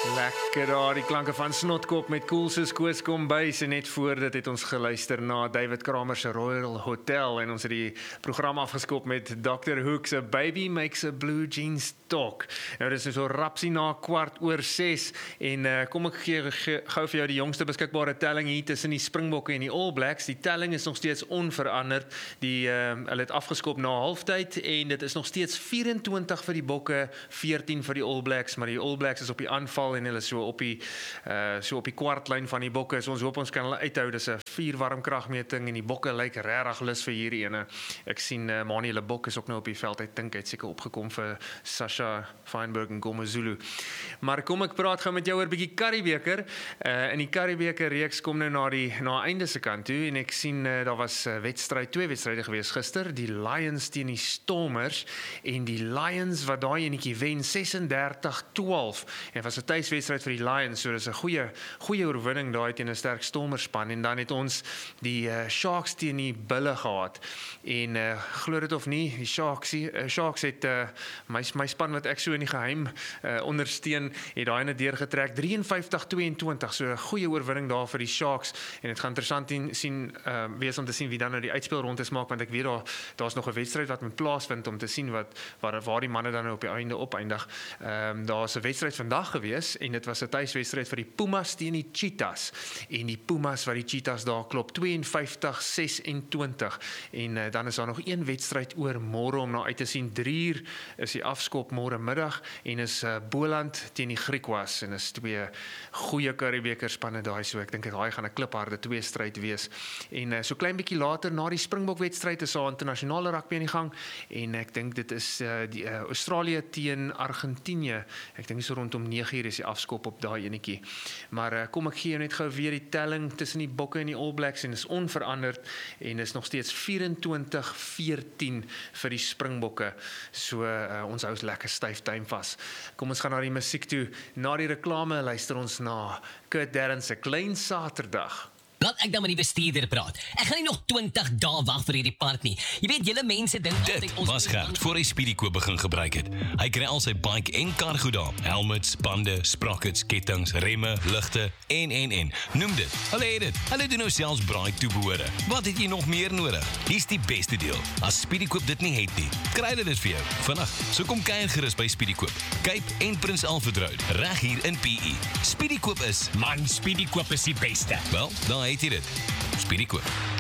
Lekker daar, die klanke van Snotkop met Koel soos Koos Kombuis en net voor dit het ons geluister na David Kramer se Royal Hotel en ons het die program afgeskop met Dr. Hook se Baby Makes a Blue Jeans Talk. Nou dis so rapsie na 5:15 en kom ek gee gou vir jou die jongste beskikbare telling hier tussen die Springbokke en die All Blacks. Die telling is nog steeds onveranderd. Hulle het afgeskop na halftyd en dit is nog steeds 24 vir die Bokke, 14 vir die All Blacks, maar die All Blacks is op die aanval en hulle so op die kwartlyn van die Bokke. So ons hoop ons kan hulle uithou. Dis 'n 4 warmkragmeting en die Bokke lyk regtig lus vir hierdie ene. Ek sien Manie Lebok is ook nou op die veld. Hy dink hy het seker opgekom vir Sasha Feinberg en Gomezulu. Maar kom ek praat gou met jou oor 'n bietjie Curriebeeker. In die Curriebeeker reeks kom nou na einde se kant toe en ek sien daar was twee wedstryde gewees gister. Die Lions teen die Stormers en die Lions wat daai enetjie wen 36-12. En was 'n tuiswedstryd vir die Lions, so dis 'n goeie oorwinning daai teen 'n sterk Stormerspan. En dan het ons die Sharks teen die Bulle gehad. En glo dit of nie, die Sharks het my span wat ek so in die geheim ondersteun, het daai net deurgetrek 53-22. So 'n goeie oorwinning daar vir die Sharks. En dit gaan interessant wees om te sien wie dan nou die uitspelrondes maak, want ek weet daar's nog 'n wedstryd wat moet plaasvind om te sien waar die manne dan nou op die einde opeindig. Daar's 'n wedstryd vandag gewees en dit was 'n tuiswedstryd vir die Pumas teen die Cheetahs. En die Pumas wat die Cheetahs daar klop 52-26. En dan is daar nog een wedstryd oor môre om na uit te sien. 3:00 is die afskop môre middag en is Boland teen die Griquas en is twee goeie Curriebeeker spanne daai, so ek dink daai gaan 'n klipharde tweestryd wees. En so klein bietjie later na die Springbok wedstryd is daar internasionale rugby aan die gang en ek dink dit is die Australië teen Argentinië. Ek dink so rondom 9:00 is die afskop op daai enetjie. Maar kom ek gee jou net gou weer die telling tussen die Bokke en die All Blacks en is onveranderd en is nog steeds 24-14 vir die Springbokke. So ons hou lekker styf tuin vas. Kom ons gaan na die musiek toe. Na die reklame luister ons na Kurt Darren se Klein Saterdag. Laat ek dan met die bestuurder praat. Ek gaan nie nog 20 dae wag vir hierdie part nie. Jy weet, julle mense dink dit was Gert voor hy Speedykoop begin gebruik het. Hy kry al sy bike en kar goed daar. Helmets, bande, sprockets, kettings, remme, ligte en. Noem dit. Hulle het dit. Hulle doen nou selfs braai toebehore. Wat het jy nog meer nodig? Hier's die beste deel. As Speedykoop dit nie het nie, kry hulle dit vir jou. Vandag, so kom kuier gerus by Speedykoop. Cape en Prins Alfred Road, reg hier in PE. Speedykoop is, Man, Speedykoop is die beste. wel, daar het jy dit. Speedykoop.